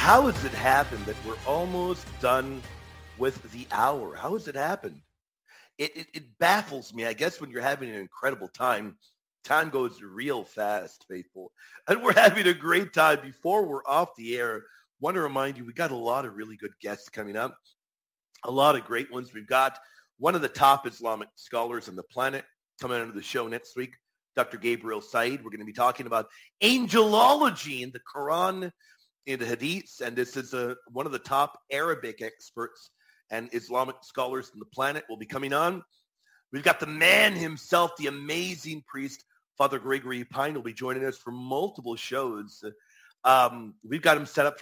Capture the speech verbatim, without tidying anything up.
How has it happened that we're almost done with the hour? How has it happened? It, it, it baffles me. I guess when you're having an incredible time, time goes real fast, faithful. And we're having a great time. Before we're off the air, want to remind you, we got a lot of really good guests coming up, a lot of great ones. We've got one of the top Islamic scholars on the planet coming onto the show next week, Doctor Gabriel Said. We're going to be talking about angelology in the Quran, in the Hadiths, and this is a, one of the top Arabic experts and Islamic scholars on the planet will be coming on. We've got the man himself, the amazing priest, Father Gregory Pine, will be joining us for multiple shows. Um, we've got him set up for